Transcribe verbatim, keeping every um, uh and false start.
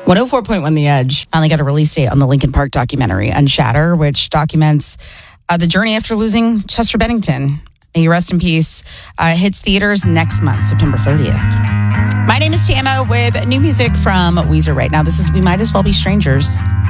one oh four point one The Edge finally got a release date on the Linkin Park documentary, Unshatter, which documents uh, the journey after losing Chester Bennington. May he rest in peace. Uh, hits theaters next month, September thirtieth. My name is Tama with new music from Weezer right now. This is We Might As Well Be Strangers.